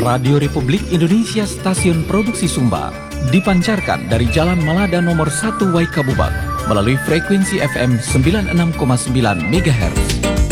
Radio Republik Indonesia Stasiun Produksi Sumbar dipancarkan dari Jalan Malada nomor 1 Waikabubak melalui frekuensi FM 96,9 MHz.